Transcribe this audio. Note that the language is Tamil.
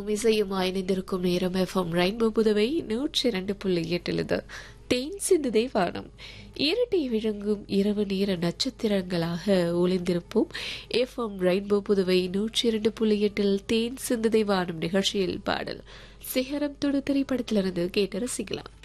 கீதமும் இசையும் இணைந்திருக்கும் நேரம் எஃப்எம் ரெயின்போ புதுவை 102.8 தேன் சிந்துதை வானம் இரட்டை விழுங்கும் இரவு நேர நட்சத்திரங்களாக ஒளிந்திருப்போம். எஃப்எம் ரெயின்போ புதுவை 102.8 தேன் சிந்துதை வானம் நிகழ்ச்சியில் பாடல் சிகரம் தொடு திரைப்படத்திலிருந்து கேட்டு ரசிக்கலாம்.